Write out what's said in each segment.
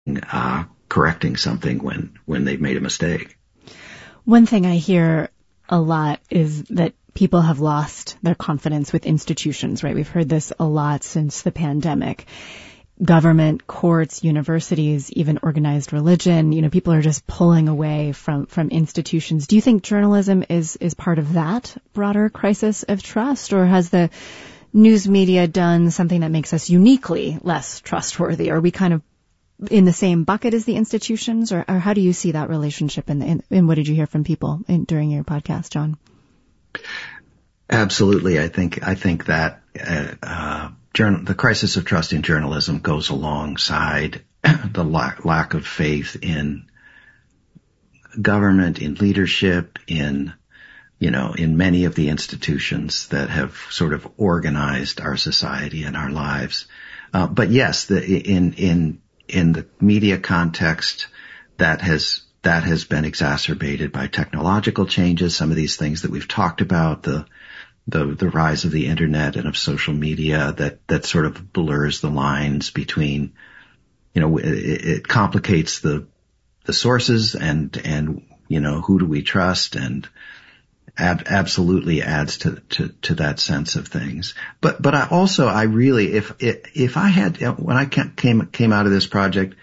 correcting something when they've made a mistake. One thing I hear a lot is that people have lost their confidence with institutions, right? We've heard this a lot since the pandemic. Government, courts, universities, even organized religion, people are just pulling away from institutions. Do you think journalism is part of that broader crisis of trust, or has the news media done something that makes us uniquely less trustworthy? Are we kind of in the same bucket as the institutions, or how do you see that relationship, and what did you hear from people during your podcast, John? Absolutely. I think that the crisis of trust in journalism goes alongside the lack of faith in government, in leadership, in many of the institutions that have sort of organized our society and our lives. But yes, in the media context, that has been exacerbated by technological changes. Some of these things that we've talked about, the rise of the internet and of social media that sort of blurs the lines between, it complicates the sources and who do we trust, and absolutely adds to that sense of things. But I really, if I had, when I came out of this project,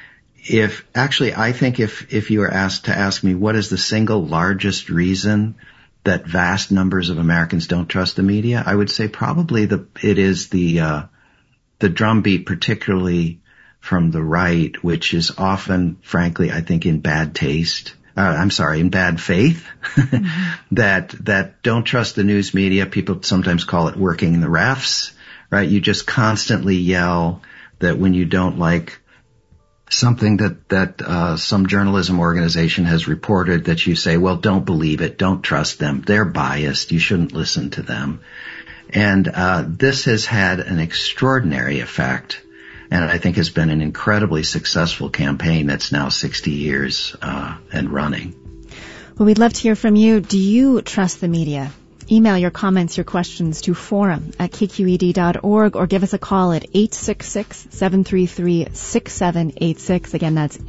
I think if you were asked to ask me what is the single largest reason that vast numbers of Americans don't trust the media, I would say probably it is the drumbeat, particularly from the right, which is often, frankly, I think in bad faith, mm-hmm. that don't trust the news media. People sometimes call it working the refs, right? You just constantly yell that when you don't like something that some journalism organization has reported, that you say, well, don't believe it, don't trust them, they're biased, you shouldn't listen to them. And this has had an extraordinary effect, and I think has been an incredibly successful campaign that's now 60 years and running. Well, we'd love to hear from you. Do you trust the media? Email your comments, your questions to forum@kqed.org, or give us a call at 866-733-6786. Again, that's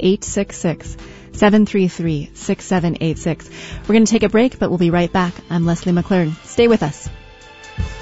866-733-6786. We're going to take a break, but we'll be right back. I'm Leslie McClure. Stay with us.